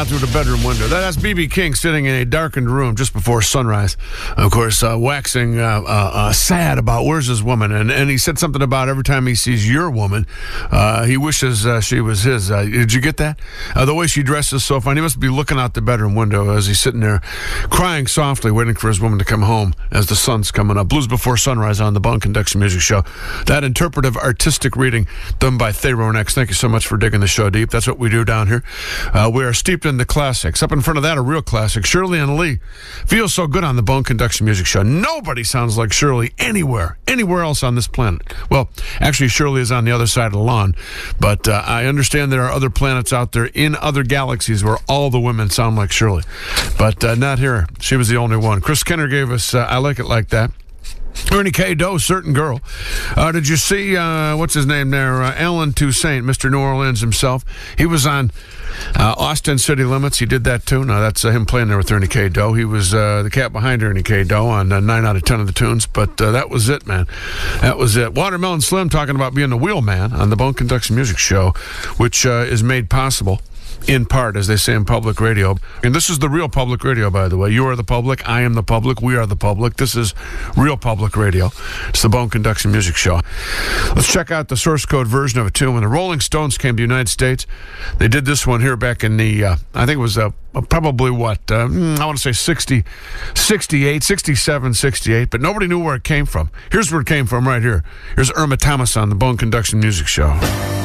out through the bedroom window. That's B.B. King sitting in a darkened room just before sunrise, of course, waxing sad about where's his woman. And he said something about every time he sees your woman, he wishes she was his. Did you get that? The way she dresses so fine. He must be looking out the bedroom window as he's sitting there crying softly, waiting for his woman to come home as the sun's coming up. Blues Before Sunrise on the Bone Conduction Music Show. That interpretive artistic reading done by Theron X. Thank you so much for digging the show deep. That's what we do down here. We are steeped in the classics. Up in front of that, a real classic. Shirley and Lee. Feels so good on the Bone Conduction Music Show. Nobody sounds like Shirley anywhere else on this planet. Well, actually, Shirley is on the other side of the lawn, but I understand there are other planets out there in other galaxies where all the women sound like Shirley, but not here. She was the only one. Chris Kenner gave us I Like It Like That. Ernie K. Doe, Certain Girl. Did you see, what's his name there? Alan Toussaint, Mr. New Orleans himself. He was on Austin City Limits. He did that too. Now, that's him playing there with Ernie K. Doe. He was the cat behind Ernie K. Doe on 9 out of 10 of the tunes, but that was it, man. That was it. Watermelon Slim talking about being the wheelman on the Bone Conduction Music Show, which is made possible in part, as they say in public radio. And this is the real public radio, by the way. You are the public. I am the public. We are the public. This is real public radio. It's the Bone Conduction Music Show. Let's check out the source code version of it, too. When the Rolling Stones came to the United States, they did this one here back in the, I think it was probably what, I want to say 68, 67, 68, but nobody knew where it came from. Here's where it came from right here. Here's Irma Thomas on the Bone Conduction Music Show.